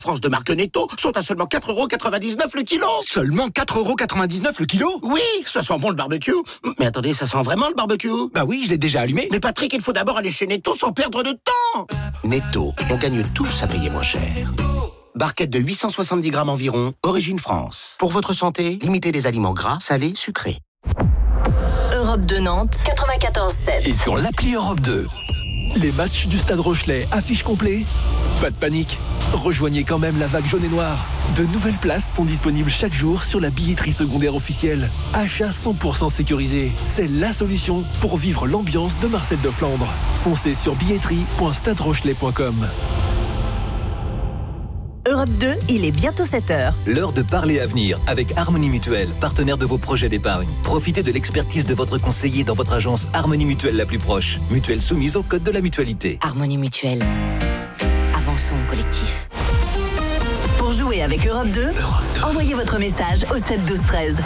France de marque Netto sont à seulement 4,99€ le kilo. Seulement 4,99€ le kilo? Oui, ça sent bon le barbecue. Mais attendez, ça sent vraiment le barbecue? Bah oui, je l'ai déjà allumé. Mais Patrick, il faut d'abord aller chez Netto sans perdre de temps. Netto, on gagne tous à payer moins cher. Barquette de 870 grammes environ, origine France. Pour votre santé, limitez les aliments gras, salés, sucrés. Europe 2 Nantes, 94.7. Et sur l'appli Europe 2. Les matchs du Stade Rochelet affichent complet? Pas de panique. Rejoignez quand même la vague jaune et noire. De nouvelles places sont disponibles chaque jour sur la billetterie secondaire officielle. Achat 100% sécurisé. C'est la solution pour vivre l'ambiance de Marcel de Flandre. Foncez sur billetterie.staderochelet.com. Europe 2, il est bientôt 7h. L'heure de parler avenir avec Harmonie Mutuelle, partenaire de vos projets d'épargne. Profitez de l'expertise de votre conseiller dans votre agence Harmonie Mutuelle la plus proche. Mutuelle soumise au code de la mutualité. Harmonie Mutuelle. Avançons collectif. Pour jouer avec Europe 2, envoyez votre message au 7 12 13.